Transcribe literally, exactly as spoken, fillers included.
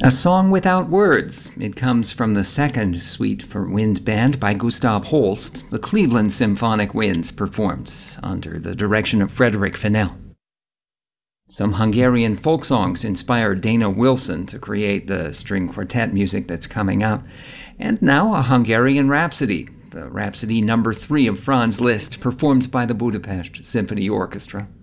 A Song Without Words. It comes from the second Suite for Wind Band by Gustav Holst. The Cleveland Symphonic Winds performed under the direction of Frederick Fennell. Some Hungarian folk songs inspired Dana Wilson to create the string quartet music that's coming up. And now a Hungarian Rhapsody, the Rhapsody number three of Franz Liszt, performed by the Budapest Symphony Orchestra.